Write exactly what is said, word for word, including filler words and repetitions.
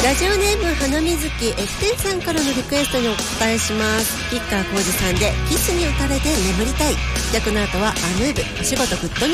ラジオネーム花水木 エフテンさんからのリクエストにお答えします。吉川晃司さんでキスに打たれて眠りたい。逆の後はアヌーブお仕事グッドニュース。